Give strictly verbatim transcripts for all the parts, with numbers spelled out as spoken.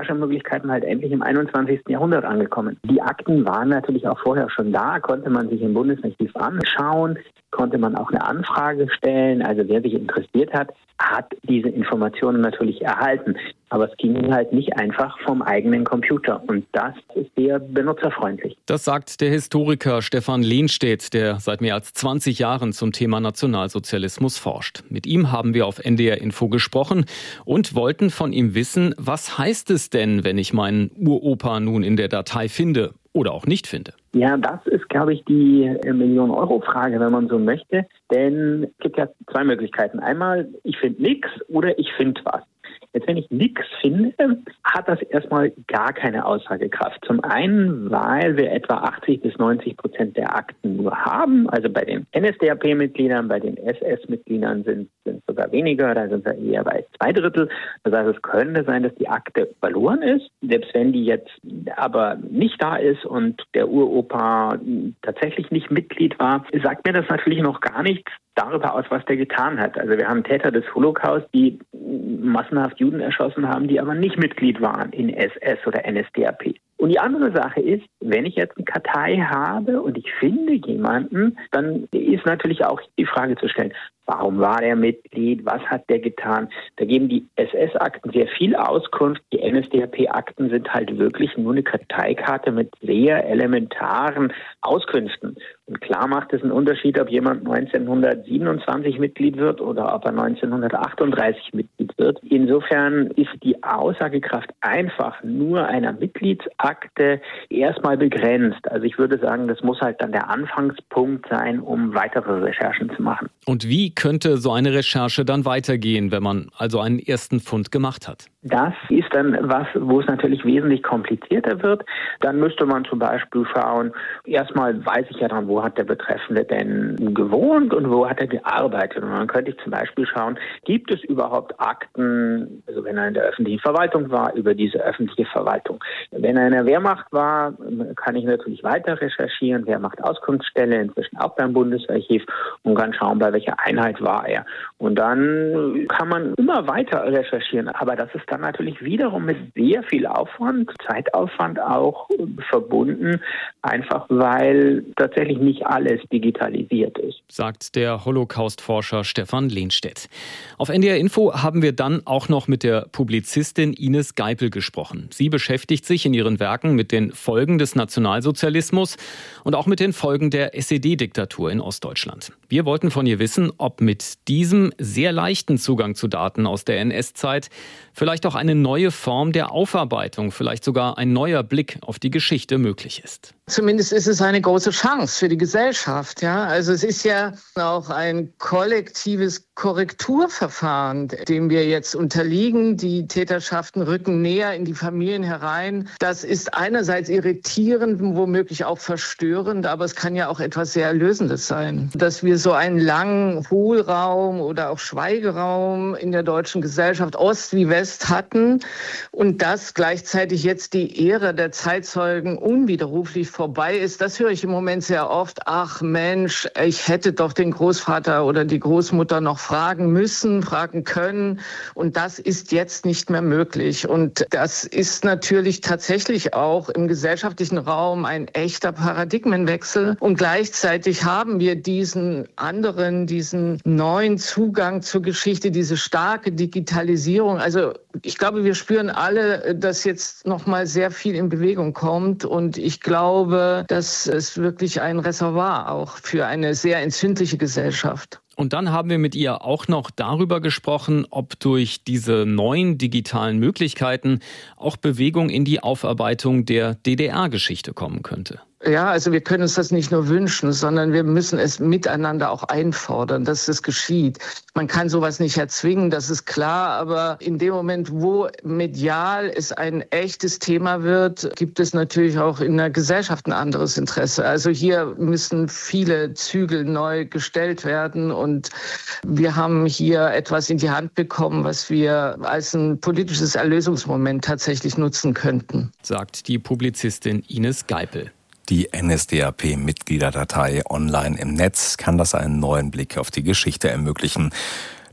Recherchemöglichkeiten halt endlich im einundzwanzigsten Jahrhundert angekommen. Die Akten waren natürlich auch vorher schon da, konnte man sich im Bundesarchiv anschauen, konnte man auch eine Anfrage stellen. Also wer sich interessiert hat, hat diese Informationen natürlich erhalten. Aber es ging halt nicht einfach vom eigenen Computer. Und das ist sehr benutzerfreundlich. Das sagt der Historiker Stefan Lehnstedt, der seit mehr als zwanzig Jahren zum Thema Nationalsozialismus forscht. Mit ihm haben wir auf N D R Info gesprochen und wollten von ihm wissen, was heißt es denn, wenn ich meinen Uropa nun in der Datei finde oder auch nicht finde? Ja, das ist, glaube ich, die Million-Euro-Frage, wenn man so möchte. Denn es gibt ja zwei Möglichkeiten. Einmal, ich finde nichts oder ich finde was. Jetzt, wenn ich nichts finde, hat das erstmal gar keine Aussagekraft. Zum einen, weil wir etwa achtzig bis neunzig Prozent der Akten nur haben. Also bei den N S D A P-Mitgliedern, bei den S S-Mitgliedern sind es sogar weniger. Da sind wir eher bei zwei Drittel. Das heißt, es könnte sein, dass die Akte verloren ist. Selbst wenn die jetzt aber nicht da ist und der Uropa tatsächlich nicht Mitglied war, sagt mir das natürlich noch gar nichts darüber aus, was der getan hat. Also wir haben Täter des Holocaust, die massenhaft Juden erschossen haben, die aber nicht Mitglied waren in S S oder N S D A P. Und die andere Sache ist, wenn ich jetzt eine Kartei habe und ich finde jemanden, dann ist natürlich auch die Frage zu stellen, warum war der Mitglied, was hat der getan? Da geben die S S-Akten sehr viel Auskunft. Die N S D A P-Akten sind halt wirklich nur eine Karteikarte mit sehr elementaren Auskünften. Und klar macht es einen Unterschied, ob jemand neunzehnhundertsiebenundzwanzig Mitglied wird oder ob er neunzehnhundertachtunddreißig Mitglied wird. Insofern ist die Aussagekraft einfach nur einer Mitgliedsakte erstmal begrenzt. Also ich würde sagen, das muss halt dann der Anfangspunkt sein, um weitere Recherchen zu machen. Und wie könnte so eine Recherche dann weitergehen, wenn man also einen ersten Fund gemacht hat? Das ist dann was, wo es natürlich wesentlich komplizierter wird. Dann müsste man zum Beispiel schauen, erstmal weiß ich ja dann, wo hat der Betreffende denn gewohnt und wo hat er gearbeitet. Und dann könnte ich zum Beispiel schauen, gibt es überhaupt Akten, also wenn er in der öffentlichen Verwaltung war, über diese öffentliche Verwaltung. Wenn er in der Wehrmacht war, kann ich natürlich weiter recherchieren. Wehrmacht-Auskunftsstelle, inzwischen auch beim Bundesarchiv, und kann schauen, bei welcher Einheit war er. Und dann kann man immer weiter recherchieren. Aber das ist dann natürlich wiederum mit sehr viel Aufwand, Zeitaufwand auch verbunden, einfach weil tatsächlich nicht alles digitalisiert ist. Sagt der Holocaust-Forscher Stefan Lehnstedt. Auf N D R Info haben wir dann auch noch mit der Publizistin Ines Geipel gesprochen. Sie beschäftigt sich in ihren Werken mit den Folgen des Nationalsozialismus und auch mit den Folgen der S E D-Diktatur in Ostdeutschland. Wir wollten von ihr wissen, ob mit diesem sehr leichten Zugang zu Daten aus der N S-Zeit vielleicht auch eine neue Form der Aufarbeitung, vielleicht sogar ein neuer Blick auf die Geschichte möglich ist. Zumindest ist es eine große Chance für die Gesellschaft. Ja? Also es ist ja auch ein kollektives Korrekturverfahren, dem wir jetzt unterliegen. Die Täterschaften rücken näher in die Familien herein. Das ist einerseits irritierend, womöglich auch verstörend, aber es kann ja auch etwas sehr Erlösendes sein. Dass wir so einen langen Hohlraum oder auch Schweigeraum in der deutschen Gesellschaft, Ost wie West, hatten und dass gleichzeitig jetzt die Ära der Zeitzeugen unwiderruflich vorbei ist, das höre ich im Moment sehr oft. Ach Mensch, ich hätte doch den Großvater oder die Großmutter noch fragen müssen, fragen können. Und das ist jetzt nicht mehr möglich. Und das ist natürlich tatsächlich auch im gesellschaftlichen Raum ein echter Paradigmenwechsel. Und gleichzeitig haben wir diesen anderen, diesen neuen Zugang zur Geschichte, diese starke Digitalisierung. Also ich glaube, wir spüren alle, dass jetzt noch mal sehr viel in Bewegung kommt. Und ich glaube, dass es wirklich ein Reservoir auch für eine sehr entzündliche Gesellschaft. Und dann haben wir mit ihr auch noch darüber gesprochen, ob durch diese neuen digitalen Möglichkeiten auch Bewegung in die Aufarbeitung der D D R-Geschichte kommen könnte. Ja, also wir können uns das nicht nur wünschen, sondern wir müssen es miteinander auch einfordern, dass es geschieht. Man kann sowas nicht erzwingen, das ist klar, aber in dem Moment, wo medial es ein echtes Thema wird, gibt es natürlich auch in der Gesellschaft ein anderes Interesse. Also hier müssen viele Zügel neu gestellt werden und wir haben hier etwas in die Hand bekommen, was wir als ein politisches Erlösungsmoment tatsächlich nutzen könnten. Sagt die Publizistin Ines Geipel. Die N S D A P-Mitgliederdatei online im Netz kann das einen neuen Blick auf die Geschichte ermöglichen.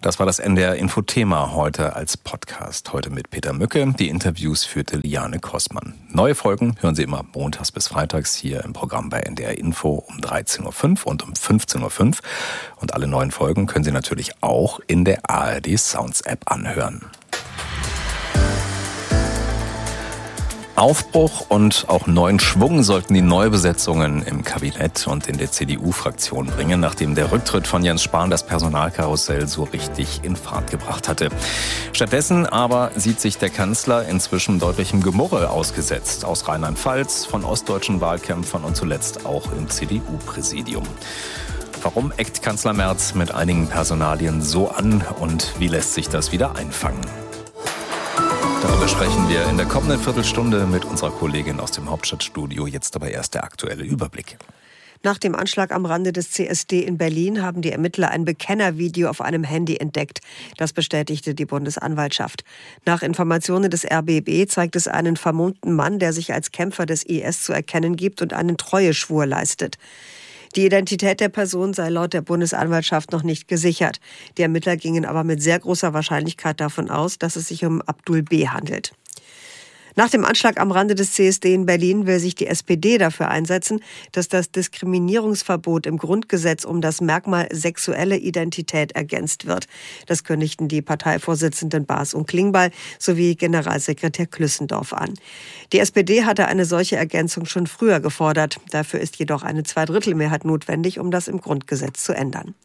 Das war das N D R-Info-Thema heute als Podcast. Heute mit Peter Mücke. Die Interviews führte Liane Kossmann. Neue Folgen hören Sie immer montags bis freitags hier im Programm bei N D R Info um dreizehn Uhr fünf und um fünfzehn Uhr fünf. Und alle neuen Folgen können Sie natürlich auch in der A R D Sounds App anhören. Aufbruch und auch neuen Schwung sollten die Neubesetzungen im Kabinett und in der C D U-Fraktion bringen, nachdem der Rücktritt von Jens Spahn das Personalkarussell so richtig in Fahrt gebracht hatte. Stattdessen aber sieht sich der Kanzler inzwischen deutlichem Gemurre ausgesetzt. Aus Rheinland-Pfalz, von ostdeutschen Wahlkämpfern und zuletzt auch im C D U-Präsidium. Warum eckt Kanzler Merz mit einigen Personalien so an und wie lässt sich das wieder einfangen? Darüber sprechen wir in der kommenden Viertelstunde mit unserer Kollegin aus dem Hauptstadtstudio. Jetzt aber erst der aktuelle Überblick. Nach dem Anschlag am Rande des C S D in Berlin haben die Ermittler ein Bekennervideo auf einem Handy entdeckt. Das bestätigte die Bundesanwaltschaft. Nach Informationen des R B B zeigt es einen vermummten Mann, der sich als Kämpfer des I S zu erkennen gibt und einen Treueschwur leistet. Die Identität der Person sei laut der Bundesanwaltschaft noch nicht gesichert. Die Ermittler gingen aber mit sehr großer Wahrscheinlichkeit davon aus, dass es sich um Abdul B. handelt. Nach dem Anschlag am Rande des C S D in Berlin will sich die S P D dafür einsetzen, dass das Diskriminierungsverbot im Grundgesetz um das Merkmal sexuelle Identität ergänzt wird. Das kündigten die Parteivorsitzenden Baas und Klingbeil sowie Generalsekretär Klüssendorf an. Die S P D hatte eine solche Ergänzung schon früher gefordert. Dafür ist jedoch eine Zweidrittelmehrheit notwendig, um das im Grundgesetz zu ändern.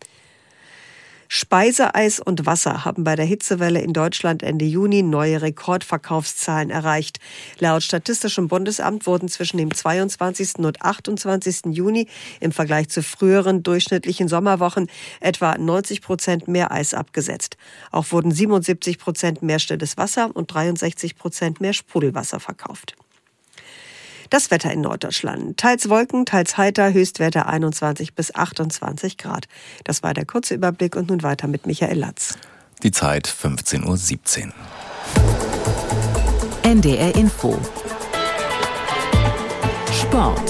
Speiseeis und Wasser haben bei der Hitzewelle in Deutschland Ende Juni neue Rekordverkaufszahlen erreicht. Laut Statistischem Bundesamt wurden zwischen dem zweiundzwanzigsten und achtundzwanzigsten Juni im Vergleich zu früheren durchschnittlichen Sommerwochen etwa neunzig Prozent mehr Eis abgesetzt. Auch wurden siebenundsiebzig Prozent mehr stilles Wasser und dreiundsechzig Prozent mehr Sprudelwasser verkauft. Das Wetter in Norddeutschland. Teils Wolken, teils heiter, Höchstwerte einundzwanzig bis achtundzwanzig Grad. Das war der kurze Überblick und nun weiter mit Michael Latz. Die Zeit fünfzehn Uhr siebzehn. N D R Info. Sport.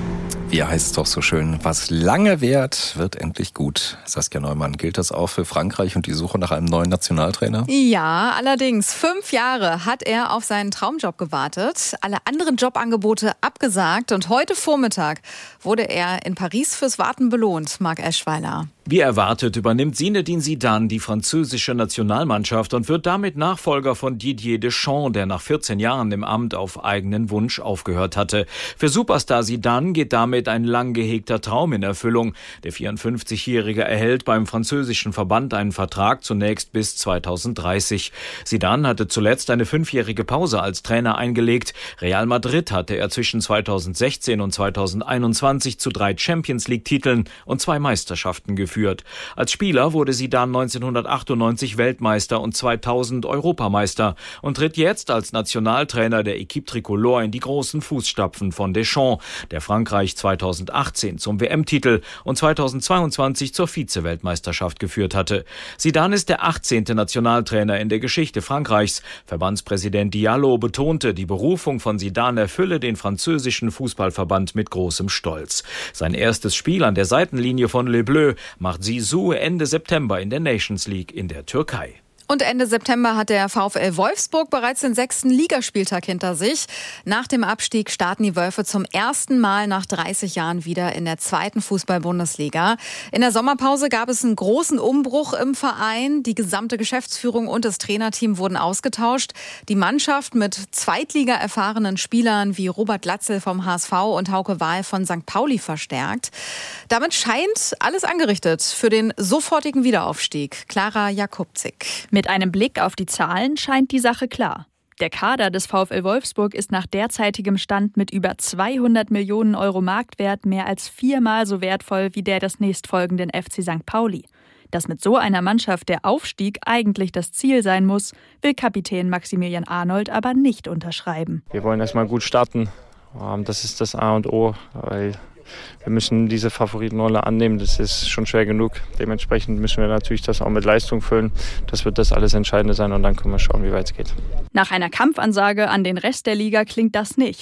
Wie heißt es doch so schön, was lange währt, wird endlich gut. Saskia Neumann, gilt das auch für Frankreich und die Suche nach einem neuen Nationaltrainer? Ja, allerdings. Fünf Jahre hat er auf seinen Traumjob gewartet, alle anderen Jobangebote abgesagt und heute Vormittag wurde er in Paris fürs Warten belohnt, Marc Eschweiler. Wie erwartet übernimmt Zinedine Zidane die französische Nationalmannschaft und wird damit Nachfolger von Didier Deschamps, der nach vierzehn Jahren im Amt auf eigenen Wunsch aufgehört hatte. Für Superstar Zidane geht damit ein lang gehegter Traum in Erfüllung. Der vierundfünfzigjährige erhält beim französischen Verband einen Vertrag zunächst bis zweitausenddreißig. Zidane hatte zuletzt eine fünfjährige Pause als Trainer eingelegt. Real Madrid hatte er zwischen zweitausendsechzehn und zweitausendeinundzwanzig zu drei Champions-League-Titeln und zwei Meisterschaften geführt. Als Spieler wurde Zidane neunzehnhundertachtundneunzig Weltmeister und zweitausend Europameister und tritt jetzt als Nationaltrainer der Équipe Tricolore in die großen Fußstapfen von Deschamps, der Frankreich zweitausendachtzehn zum W M-Titel und zweitausendzweiundzwanzig zur Vize-Weltmeisterschaft geführt hatte. Zidane ist der achtzehnte Nationaltrainer in der Geschichte Frankreichs. Verbandspräsident Diallo betonte, die Berufung von Zidane erfülle den französischen Fußballverband mit großem Stolz. Sein erstes Spiel an der Seitenlinie von Les Bleus macht Zizou Ende September in der Nations League in der Türkei. Und Ende September hat der VfL Wolfsburg bereits den sechsten Ligaspieltag hinter sich. Nach dem Abstieg starten die Wölfe zum ersten Mal nach dreißig Jahren wieder in der zweiten Fußball-Bundesliga. In der Sommerpause gab es einen großen Umbruch im Verein. Die gesamte Geschäftsführung und das Trainerteam wurden ausgetauscht. Die Mannschaft mit Zweitliga-erfahrenen Spielern wie Robert Glatzel vom H S V und Hauke Wahl von Sankt Pauli verstärkt. Damit scheint alles angerichtet für den sofortigen Wiederaufstieg. Clara Jakubczyk. Mit einem Blick auf die Zahlen scheint die Sache klar. Der Kader des VfL Wolfsburg ist nach derzeitigem Stand mit über zweihundert Millionen Euro Marktwert mehr als viermal so wertvoll wie der des nächstfolgenden F C Sankt Pauli. Dass mit so einer Mannschaft der Aufstieg eigentlich das Ziel sein muss, will Kapitän Maximilian Arnold aber nicht unterschreiben. Wir wollen erstmal gut starten. Das ist das A und O, weil wir müssen diese Favoritenrolle annehmen. Das ist schon schwer genug. Dementsprechend müssen wir natürlich das auch mit Leistung füllen. Das wird das alles Entscheidende sein und dann können wir schauen, wie weit es geht. Nach einer Kampfansage an den Rest der Liga klingt das nicht.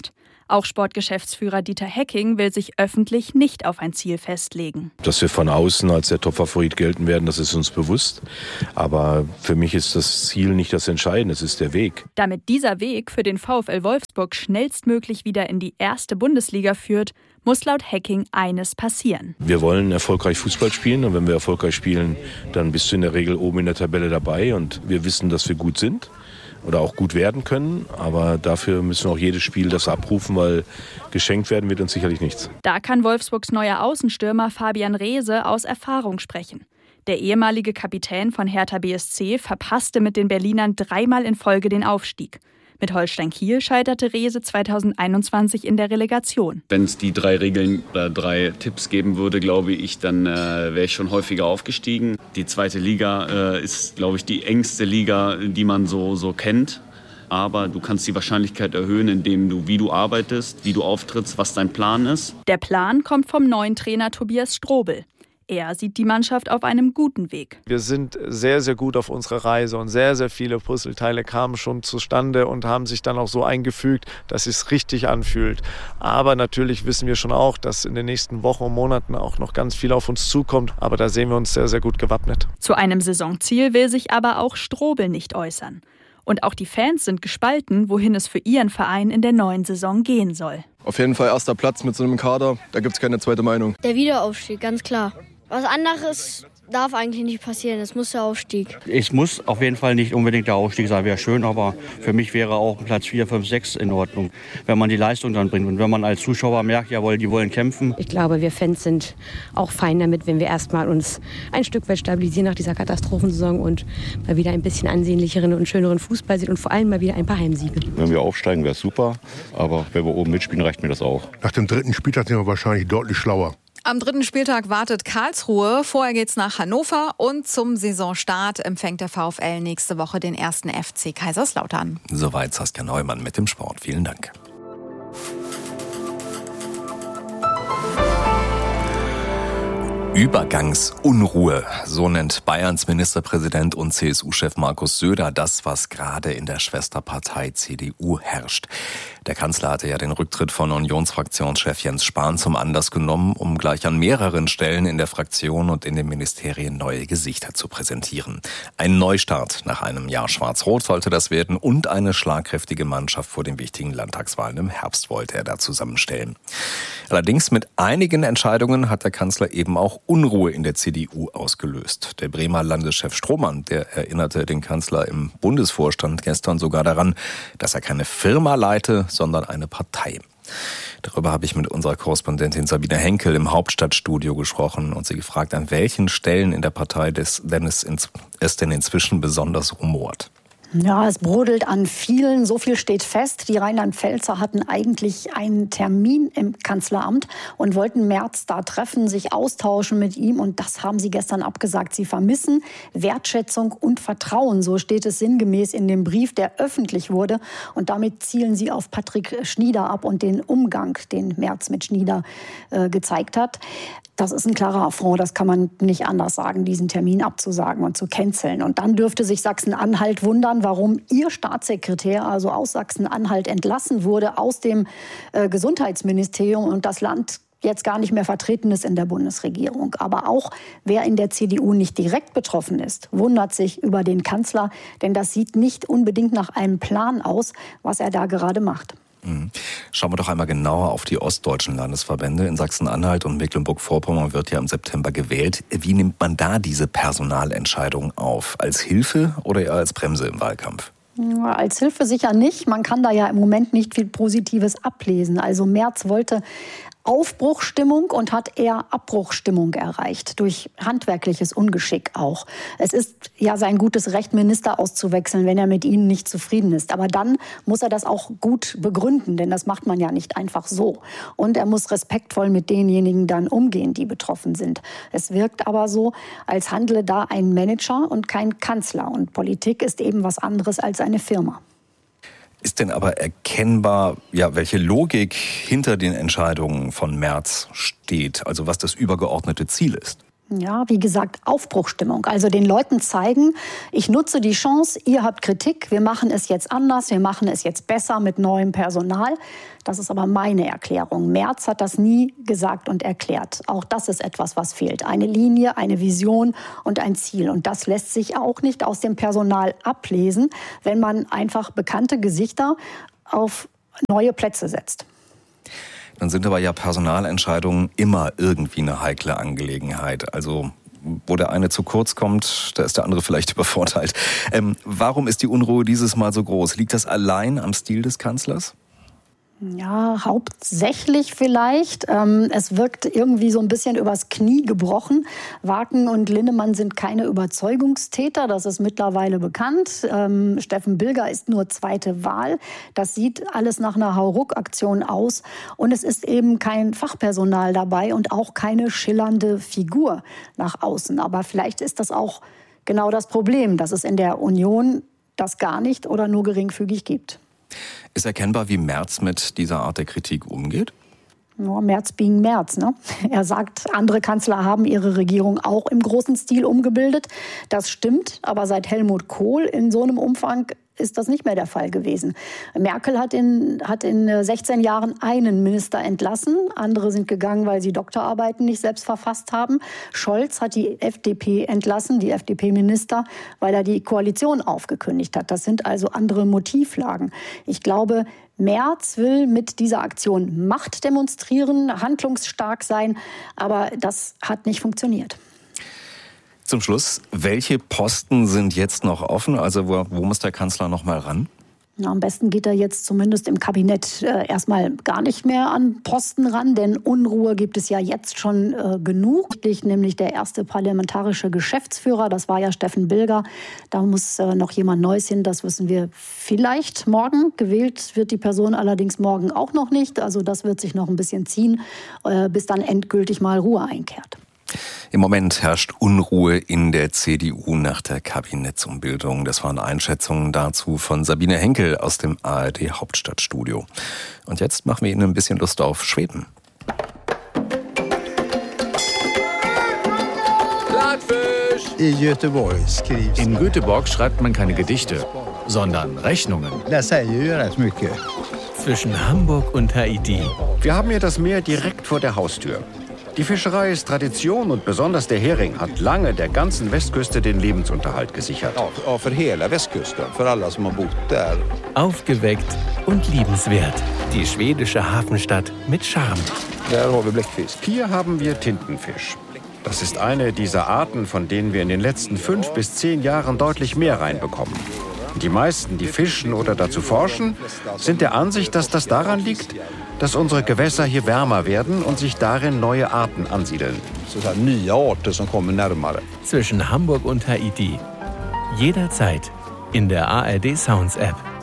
Auch Sportgeschäftsführer Dieter Hecking will sich öffentlich nicht auf ein Ziel festlegen. Dass wir von außen als der Top-Favorit gelten werden, das ist uns bewusst. Aber für mich ist das Ziel nicht das Entscheidende, es ist der Weg. Damit dieser Weg für den VfL Wolfsburg schnellstmöglich wieder in die erste Bundesliga führt, muss laut Hecking eines passieren. Wir wollen erfolgreich Fußball spielen und wenn wir erfolgreich spielen, dann bist du in der Regel oben in der Tabelle dabei und wir wissen, dass wir gut sind. Oder auch gut werden können, aber dafür müssen wir auch jedes Spiel das abrufen, weil geschenkt werden wird uns sicherlich nichts. Da kann Wolfsburgs neuer Außenstürmer Fabian Reese aus Erfahrung sprechen. Der ehemalige Kapitän von Hertha B S C verpasste mit den Berlinern dreimal in Folge den Aufstieg. Mit Holstein Kiel scheiterte Reese zweitausendeinundzwanzig in der Relegation. Wenn es die drei Regeln oder drei Tipps geben würde, glaube ich, dann äh, wäre ich schon häufiger aufgestiegen. Die zweite Liga äh, ist, glaube ich, die engste Liga, die man so, so kennt. Aber du kannst die Wahrscheinlichkeit erhöhen, indem du, wie du arbeitest, wie du auftrittst, was dein Plan ist. Der Plan kommt vom neuen Trainer Tobias Strobel. Er sieht die Mannschaft auf einem guten Weg. Wir sind sehr, sehr gut auf unserer Reise und sehr, sehr viele Puzzleteile kamen schon zustande und haben sich dann auch so eingefügt, dass es richtig anfühlt. Aber natürlich wissen wir schon auch, dass in den nächsten Wochen und Monaten auch noch ganz viel auf uns zukommt. Aber da sehen wir uns sehr, sehr gut gewappnet. Zu einem Saisonziel will sich aber auch Strobel nicht äußern. Und auch die Fans sind gespalten, wohin es für ihren Verein in der neuen Saison gehen soll. Auf jeden Fall erster Platz mit so einem Kader, da gibt es keine zweite Meinung. Der Wiederaufstieg, ganz klar. Was anderes darf eigentlich nicht passieren, es muss der Aufstieg. Es muss auf jeden Fall nicht unbedingt der Aufstieg sein, wäre schön, aber für mich wäre auch Platz vier, fünf, sechs in Ordnung, wenn man die Leistung dann bringt. Und wenn man als Zuschauer merkt, jawohl, die wollen kämpfen. Ich glaube, wir Fans sind auch fein damit, wenn wir erstmal uns ein Stück weit stabilisieren nach dieser Katastrophensaison und mal wieder ein bisschen ansehnlicheren und schöneren Fußball sehen und vor allem mal wieder ein paar Heimsiege. Wenn wir aufsteigen, wäre es super, aber wenn wir oben mitspielen, reicht mir das auch. Nach dem dritten Spieltag sind wir wahrscheinlich deutlich schlauer. Am dritten Spieltag wartet Karlsruhe. Vorher geht's nach Hannover und zum Saisonstart empfängt der VfL nächste Woche den ersten F C Kaiserslautern. Soweit Saskia Neumann mit dem Sport. Vielen Dank. Übergangsunruhe, so nennt Bayerns Ministerpräsident und C S U-Chef Markus Söder das, was gerade in der Schwesterpartei C D U herrscht. Der Kanzler hatte ja den Rücktritt von Unionsfraktionschef Jens Spahn zum Anlass genommen, um gleich an mehreren Stellen in der Fraktion und in den Ministerien neue Gesichter zu präsentieren. Ein Neustart nach einem Jahr Schwarz-Rot sollte das werden und eine schlagkräftige Mannschaft vor den wichtigen Landtagswahlen im Herbst wollte er da zusammenstellen. Allerdings mit einigen Entscheidungen hat der Kanzler eben auch Unruhe in der C D U ausgelöst. Der Bremer Landeschef Strohmann, der erinnerte den Kanzler im Bundesvorstand gestern sogar daran, dass er keine Firma leite, sondern eine Partei. Darüber habe ich mit unserer Korrespondentin Sabine Henkel im Hauptstadtstudio gesprochen und sie gefragt, an welchen Stellen in der Partei des, denn es, ins, es denn inzwischen besonders rumort. Ja, es brodelt an vielen. So viel steht fest. Die Rheinland-Pfälzer hatten eigentlich einen Termin im Kanzleramt und wollten Merz da treffen, sich austauschen mit ihm. Und das haben sie gestern abgesagt. Sie vermissen Wertschätzung und Vertrauen. So steht es sinngemäß in dem Brief, der öffentlich wurde. Und damit zielen sie auf Patrick Schnieder ab und den Umgang, den Merz mit Schnieder äh, gezeigt hat. Das ist ein klarer Affront, das kann man nicht anders sagen, diesen Termin abzusagen und zu canceln. Und dann dürfte sich Sachsen-Anhalt wundern, warum ihr Staatssekretär, also aus Sachsen-Anhalt, entlassen wurde aus dem äh, Gesundheitsministerium und das Land jetzt gar nicht mehr vertreten ist in der Bundesregierung. Aber auch wer in der C D U nicht direkt betroffen ist, wundert sich über den Kanzler, denn das sieht nicht unbedingt nach einem Plan aus, was er da gerade macht. Schauen wir doch einmal genauer auf die ostdeutschen Landesverbände. In Sachsen-Anhalt und Mecklenburg-Vorpommern wird ja im September gewählt. Wie nimmt man da diese Personalentscheidung auf? Als Hilfe oder eher als Bremse im Wahlkampf? Als Hilfe sicher nicht. Man kann da ja im Moment nicht viel Positives ablesen. Also Merz wollte Aufbruchstimmung und hat eher Abbruchstimmung erreicht, durch handwerkliches Ungeschick auch. Es ist ja sein gutes Recht, Minister auszuwechseln, wenn er mit ihnen nicht zufrieden ist. Aber dann muss er das auch gut begründen, denn das macht man ja nicht einfach so. Und er muss respektvoll mit denjenigen dann umgehen, die betroffen sind. Es wirkt aber so, als handle da ein Manager und kein Kanzler. Und Politik ist eben was anderes als eine Firma. Ist denn aber erkennbar, ja, welche Logik hinter den Entscheidungen von Merz steht, also was das übergeordnete Ziel ist? Ja, wie gesagt, Aufbruchstimmung. Also den Leuten zeigen, ich nutze die Chance, ihr habt Kritik, wir machen es jetzt anders, wir machen es jetzt besser mit neuem Personal. Das ist aber meine Erklärung. Merz hat das nie gesagt und erklärt. Auch das ist etwas, was fehlt. Eine Linie, eine Vision und ein Ziel. Und das lässt sich auch nicht aus dem Personal ablesen, wenn man einfach bekannte Gesichter auf neue Plätze setzt. Dann sind aber ja Personalentscheidungen immer irgendwie eine heikle Angelegenheit. Also wo der eine zu kurz kommt, da ist der andere vielleicht übervorteilt. Ähm, warum ist die Unruhe dieses Mal so groß? Liegt das allein am Stil des Kanzlers? Ja, hauptsächlich vielleicht. Ähm, es wirkt irgendwie so ein bisschen übers Knie gebrochen. Wagen und Linnemann sind keine Überzeugungstäter, das ist mittlerweile bekannt. Ähm, Steffen Bilger ist nur zweite Wahl. Das sieht alles nach einer Hauruck-Aktion aus. Und es ist eben kein Fachpersonal dabei und auch keine schillernde Figur nach außen. Aber vielleicht ist das auch genau das Problem, dass es in der Union das gar nicht oder nur geringfügig gibt. Ist erkennbar, wie Merz mit dieser Art der Kritik umgeht? Ja, Merz being Merz, ne? Er sagt, andere Kanzler haben ihre Regierung auch im großen Stil umgebildet. Das stimmt, aber seit Helmut Kohl in so einem Umfang ist das nicht mehr der Fall gewesen. Merkel hat in, hat in sechzehn Jahren einen Minister entlassen. Andere sind gegangen, weil sie Doktorarbeiten nicht selbst verfasst haben. Scholz hat die F D P entlassen, die F D P-Minister, weil er die Koalition aufgekündigt hat. Das sind also andere Motivlagen. Ich glaube, Merz will mit dieser Aktion Macht demonstrieren, handlungsstark sein, aber das hat nicht funktioniert. Zum Schluss, welche Posten sind jetzt noch offen? Also wo, wo muss der Kanzler noch mal ran? Na, am besten geht er jetzt zumindest im Kabinett äh, erstmal gar nicht mehr an Posten ran, denn Unruhe gibt es ja jetzt schon äh, genug. Nämlich der erste parlamentarische Geschäftsführer, das war ja Steffen Bilger. Da muss äh, noch jemand Neues hin, das wissen wir vielleicht morgen. Gewählt wird die Person allerdings morgen auch noch nicht. Also das wird sich noch ein bisschen ziehen, äh, bis dann endgültig mal Ruhe einkehrt. Im Moment herrscht Unruhe in der C D U nach der Kabinettsumbildung. Das waren Einschätzungen dazu von Sabine Henkel aus dem A R D Hauptstadtstudio. Und jetzt machen wir Ihnen ein bisschen Lust auf Schweden. In Göteborg schreibt man keine Gedichte, sondern Rechnungen. Zwischen Hamburg und Haiti. Wir haben hier das Meer direkt vor der Haustür. Die Fischerei ist Tradition und besonders der Hering hat lange der ganzen Westküste den Lebensunterhalt gesichert. Ja, für hela Westküsten, für alle, die bott där. Aufgeweckt und liebenswert. Die schwedische Hafenstadt mit Charme. Hier haben wir Tintenfisch. Das ist eine dieser Arten, von denen wir in den letzten fünf bis zehn Jahren deutlich mehr reinbekommen. Die meisten, die fischen oder dazu forschen, sind der Ansicht, dass das daran liegt, dass unsere Gewässer hier wärmer werden und sich darin neue Arten ansiedeln. Zwischen Hamburg und Haiti. Jederzeit in der A R D Sounds App.